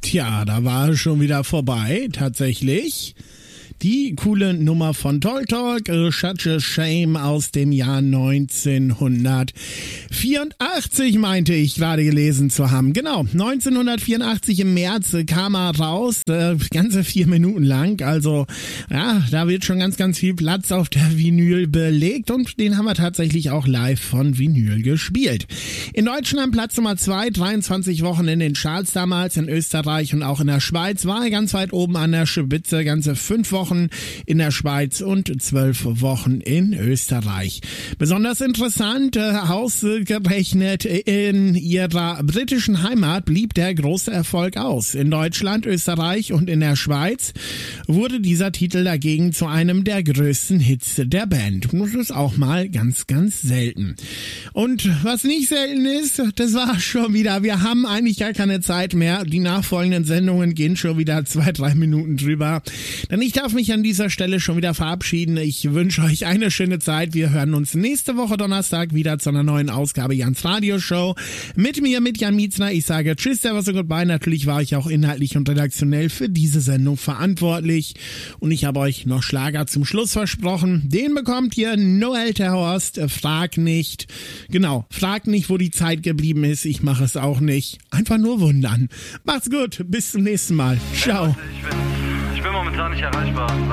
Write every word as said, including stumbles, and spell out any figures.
Tja, da war es schon wieder vorbei, tatsächlich. Die coole Nummer von Talk Talk, Such a Shame aus dem Jahr neunzehnhundertvierundachtzig, meinte ich gerade gelesen zu haben. Genau, neunzehnhundertvierundachtzig im März kam er raus, äh, ganze vier Minuten lang. Also ja, da wird schon ganz, ganz viel Platz auf der Vinyl belegt und den haben wir tatsächlich auch live von Vinyl gespielt. In Deutschland Platz Nummer zwei, dreiundzwanzig Wochen in den Charts damals, in Österreich und auch in der Schweiz war er ganz weit oben an der Spitze, ganze fünf Wochen in der Schweiz und zwölf Wochen in Österreich. Besonders interessant, äh, ausgerechnet in ihrer britischen Heimat blieb der große Erfolg aus. In Deutschland, Österreich und in der Schweiz wurde dieser Titel dagegen zu einem der größten Hits der Band. Das ist auch mal ganz, ganz selten. Und was nicht selten ist, das war schon wieder, wir haben eigentlich gar keine Zeit mehr. Die nachfolgenden Sendungen gehen schon wieder zwei, drei Minuten drüber. Denn ich darf mich an dieser Stelle schon wieder verabschieden. Ich wünsche euch eine schöne Zeit. Wir hören uns nächste Woche Donnerstag wieder zu einer neuen Ausgabe Jans Radioshow. Mit mir, mit Jan Mietzner. Ich sage Tschüss, Servus und Goodbye. Natürlich war ich auch inhaltlich und redaktionell für diese Sendung verantwortlich. Und ich habe euch noch Schlager zum Schluss versprochen. Den bekommt ihr Noel Terhorst. Frag nicht. Genau, frag nicht, wo die Zeit geblieben ist. Ich mache es auch nicht. Einfach nur wundern. Macht's gut. Bis zum nächsten Mal. Ciao. Ich bin momentan nicht erreichbar.